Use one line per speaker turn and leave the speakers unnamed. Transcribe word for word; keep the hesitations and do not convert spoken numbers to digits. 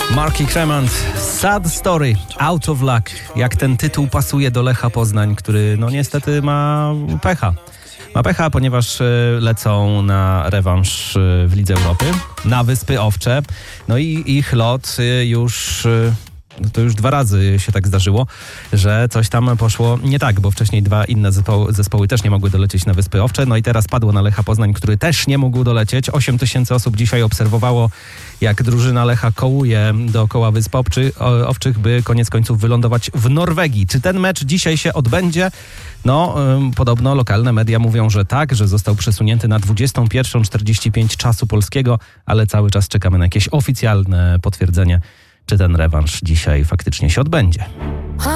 Marky Cremant, Sad Story, Out of Luck. Jak ten tytuł pasuje do Lecha Poznań, który no niestety ma pecha. Ma pecha, ponieważ lecą na rewanż w Lidze Europy, na Wyspy Owcze. No i ich lot już... No to już dwa razy się tak zdarzyło, że coś tam poszło nie tak, bo wcześniej dwa inne zespoły, zespoły też nie mogły dolecieć na Wyspy Owcze. No i teraz padło na Lecha Poznań, który też nie mógł dolecieć. osiem tysięcy osób dzisiaj obserwowało, jak drużyna Lecha kołuje dookoła Wysp Owczych, by koniec końców wylądować w Norwegii. Czy ten mecz dzisiaj się odbędzie? No, ym, podobno lokalne media mówią, że tak, że został przesunięty na dwudziestą pierwszą czterdzieści pięć czasu polskiego, ale cały czas czekamy na jakieś oficjalne potwierdzenie, czy ten rewanż dzisiaj faktycznie się odbędzie.